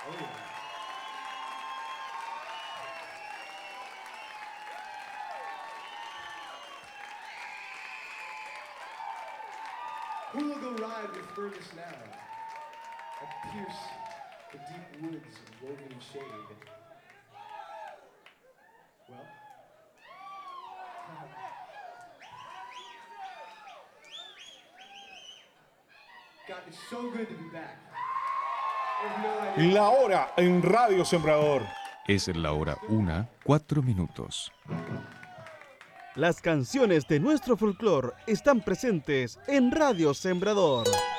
Who will go ride with furthest now, and pierce the deep woods of woven shade? Well, God, it's so good to be back. La hora en Radio Sembrador. Es la hora 1:04. Las canciones de nuestro folclore están presentes en Radio Sembrador.